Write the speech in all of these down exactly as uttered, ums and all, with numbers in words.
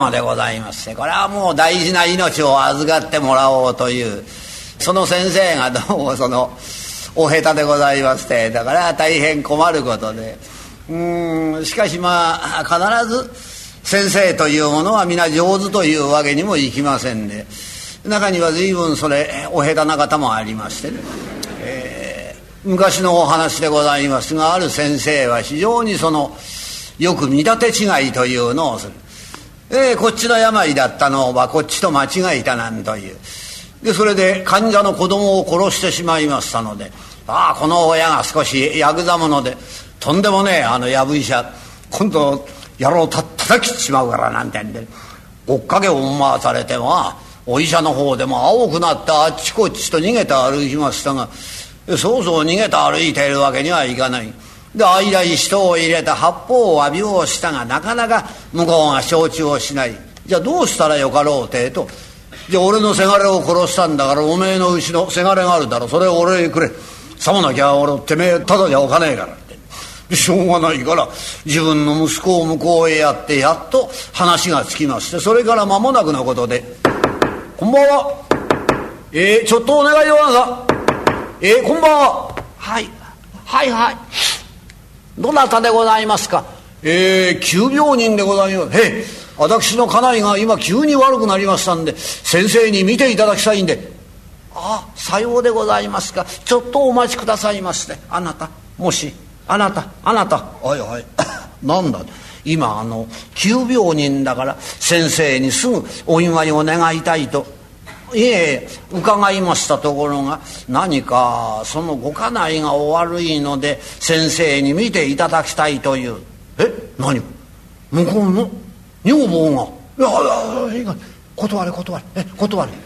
でございまして、これはもう大事な命を預かってもらおうというその先生がどうもそのお下手でございまして、だから大変困ることで、うーんしかしまあ必ず先生というものは皆上手というわけにもいきませんで、中には随分それお下手な方もありましてね、えー、昔のお話でございますが、ある先生は非常にそのよく見立て違いというのをする。えー、こっちの病だったのはこっちと間違えたなんという。でそれで患者の子供を殺してしまいましたので、ああこの親が少しヤクザ者でとんでもねえあのやぶ医者、今度野郎た叩きちまうからなんてんで追っかけを思わされては、お医者の方でも青くなってあっちこっちと逃げて歩きましたが、そうそう逃げて歩いているわけにはいかない。で間に人を入れて八方を浴びようしたが、なかなか向こうが承知をしない。じゃあどうしたらよかろうてと、じゃあ俺のせがれを殺したんだからおめえの牛のせがれがあるだろ、それを俺にくれ、さもなきゃ俺てめえただじゃおかねえからって。でしょうがないから自分の息子を向こうへやってやっと話がつきまして、それから間もなくのことで、こんばんは、えー、ちょっとお願いでございます。えー、こんばんは。はいはいはい、どなたでございますか。えー、急病人でございます。へえ、私の家内が今急に悪くなりましたんで先生に見ていただきたいんで。ああ、さようでございますか。ちょっとお待ちくださいまして。あなた、もしあなたあなたはいはいなんだ今あの急病人だから先生にすぐお祝いを願いたいと。いえ伺いましたところが、何かそのご家内がお悪いので先生に見ていただきたいという。え、何向こうの女房が。いやいやいや、断れ断れ、え断れ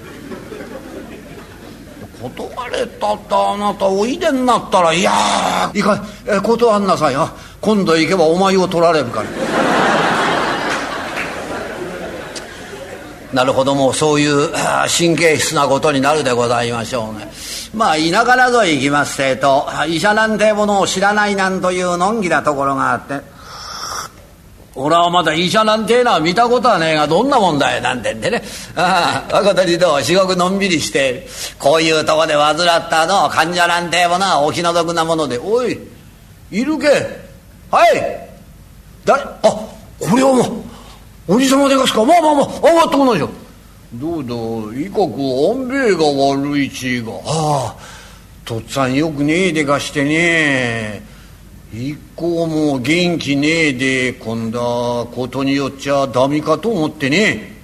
断れたって、あなたおいでになったら、いやいかえ断んなさいよ、今度行けばお前を取られるからなるほど、もうそういう神経質なことになるでございましょうね。まあ田舎などへ行きますてと、医者なんてものを知らないなんというのんきなところがあって、俺はまだ医者なんてのは見たことはねえがどんなもんだよなんてんでね、ああ若にと至極のんびりして、こういうとこで患ったの患者なんてものはお気の毒なもので、おいいるけ、はい誰、あこれはもうおじさまでがすか。まあまあまあ上がってこないじゃん。どうだいかくおんべえが悪いちいが。ああとっつぁんよくねえでかしてね、一向も元気ねえで今度はことによっちゃダメかと思ってね。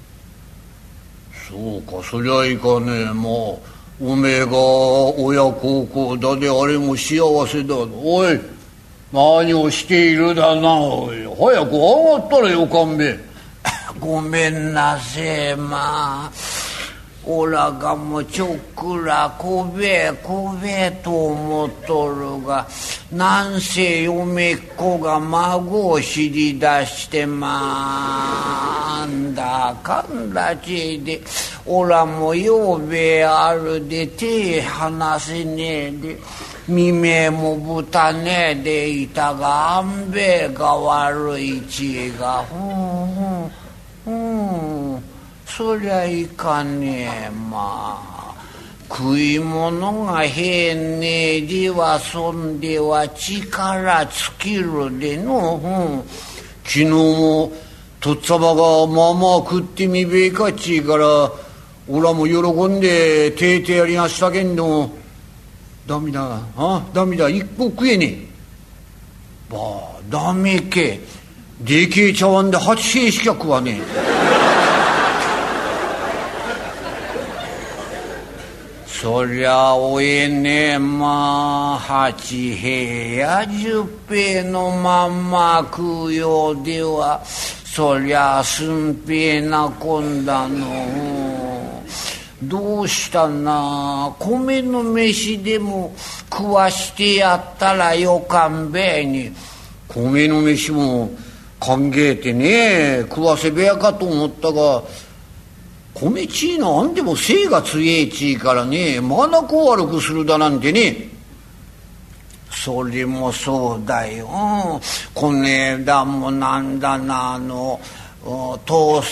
そうか、そりゃいかねえ。まあおめえが親孝行だであれも幸せだ。おい何をしているだな、おい早く上がったらよかんべ。ごめんなせえ、まあおらがもちょっくらこべえこべえと思っとるが、なんせ嫁っ子が孫を知り出して、まあんだかんだちでおらもようべえあるで手離せねえで、未明も豚ねえでいたが、あんべえが悪いちが、ふんふんふんそりゃいかねえ。まあ食い物がへんねえではそんでは力尽きるでの。うん、昨日もとっつぁまがまあまあ食ってみべえかっちいから、おらも喜んでてえてやりましたけんども、ダメだあダメだ一個食えねえ。ばあダメけ、でけえ茶碗で八平しか食わねえ。そりゃおえねえ、まあ八平や十平のまんま食うようではそりゃ寸平なこんだの。どうしたな、米の飯でも食わしてやったらよかんべえに。米の飯も考えてね食わせべやかと思ったが、米ちいのあんでも精が強えちいからね、まだこ悪くするだなんてね。それもそうだよ、こねえだもなんだな、あの通